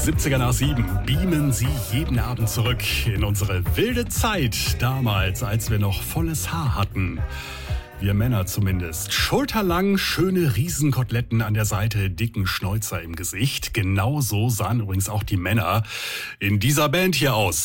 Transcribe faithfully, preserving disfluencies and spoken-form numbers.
siebziger nach sieben beamen Sie jeden Abend zurück in unsere wilde Zeit, damals, als wir noch volles Haar hatten. Wir Männer zumindest. Schulterlang, schöne Riesenkoteletten an der Seite, dicken Schnäuzer im Gesicht. Genauso sahen übrigens auch die Männer in dieser Band hier aus.